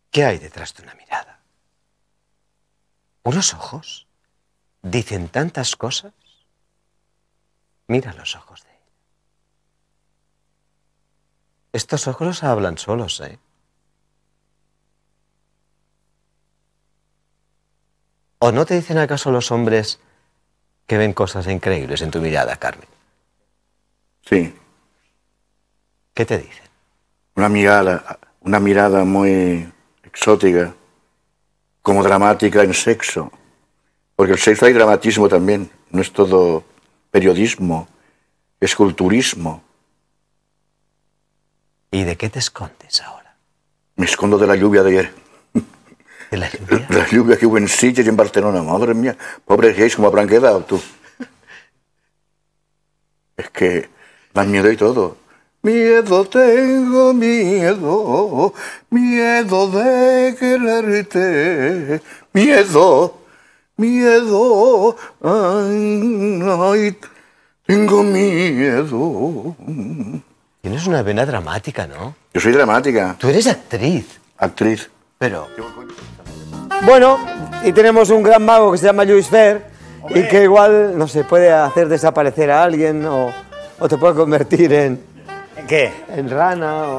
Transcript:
¿Qué hay detrás de una mirada? ¿Unos ojos? ¿Dicen tantas cosas? Mira los ojos de ella. Estos ojos hablan solos, ¿eh? ¿O no te dicen acaso los hombres que ven cosas increíbles en tu mirada, Carmen? Sí. ¿Qué te dicen? Una mirada muy exótica, como dramática en sexo. Porque el sexo hay dramatismo también, no es todo periodismo, es culturismo. ¿Y de qué te escondes ahora? Me escondo de la lluvia de ayer. ¿De la lluvia? La lluvia que hubo en Sitges y en Barcelona, madre mía, pobres gays, ¿cómo habrán quedado tú? Es que dan miedo y todo. Miedo tengo, miedo, miedo de quererte, miedo, miedo, ay, ay, tengo miedo. Tienes una vena dramática, ¿no? Yo soy dramática. Tú eres actriz. Actriz. Pero... Bueno, y tenemos un gran mago que se llama Lluís Fer y que igual, no sé, puede hacer desaparecer a alguien o te puede convertir en... ¿En qué? En rana o...